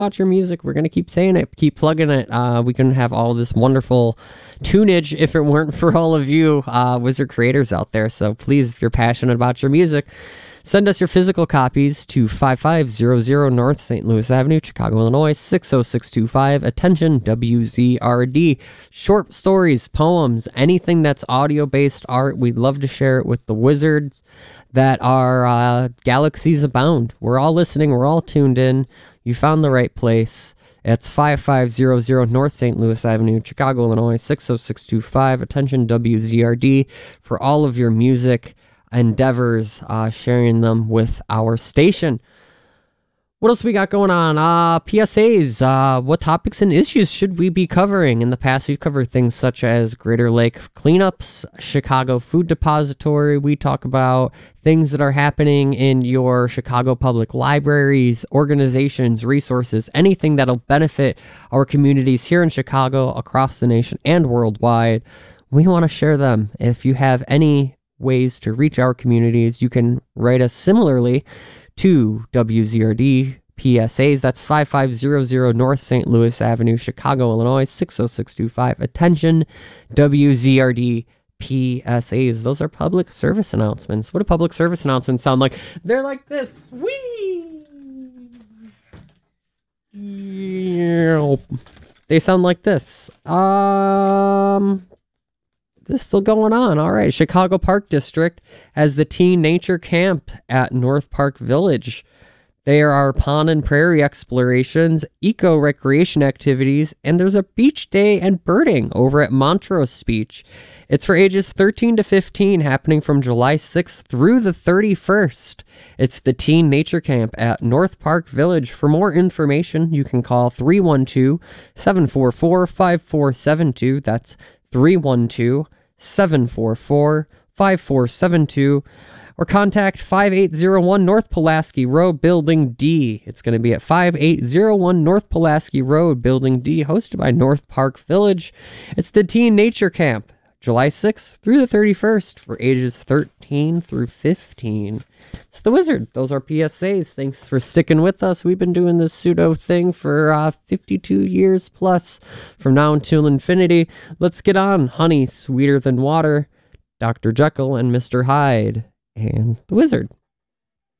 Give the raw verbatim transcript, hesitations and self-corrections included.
about your music. We're going to keep saying it, keep plugging it. Uh, we can have all this wonderful tunage if it weren't for all of you uh, wizard creators out there. So please, if you're passionate about your music, send us your physical copies to five five zero zero North Saint Louis Avenue, Chicago, Illinois, six oh six two five. Attention, W Z R D. Short stories, poems, anything that's audio-based art. We'd love to share it with the wizards that are uh, galaxies abound. We're all listening. We're all tuned in. You found the right place. It's five five zero zero North Saint Louis Avenue, Chicago, Illinois, six oh six two five. Attention, W Z R D, for all of your music endeavors, uh, sharing them with our station. What else we got going on? Uh, P S As. Uh, what topics and issues should we be covering? In the past, we've covered things such as Greater Lake cleanups, Chicago Food Depository. We talk about things that are happening in your Chicago public libraries, organizations, resources, anything that'll benefit our communities here in Chicago, across the nation, and worldwide. We want to share them. If you have any ways to reach our communities, you can write us similarly to W Z R D P S As. That's five five zero zero North Saint Louis Avenue, Chicago, Illinois, six oh six two five. Attention, W Z R D P S As. Those are public service announcements. What do public service announcements sound like? They're like this. Whee! They sound like this. Um... This is still going on. All right. Chicago Park District has the Teen Nature Camp at North Park Village. There are pond and prairie explorations, eco-recreation activities, and there's a beach day and birding over at Montrose Beach. It's for ages thirteen to fifteen, happening from July sixth through the thirty-first. It's the Teen Nature Camp at North Park Village. For more information, you can call three one two, seven four four, five four seven two. That's three one two, seven four four, five four seven two, or contact five eight zero one North Pulaski Road, Building D. It's going to be at five eight zero one North Pulaski Road, Building D, hosted by North Park Village. It's the Teen Nature Camp, July sixth through the thirty-first, for ages thirteen through fifteen. It's the Wizard. Those are P S As. Thanks for sticking with us. We've been doing this pseudo thing for uh, fifty-two years plus, from now until infinity. Let's get on. Honey Sweeter Than Water, Doctor Jekyll and Mister Hyde, and the Wizard.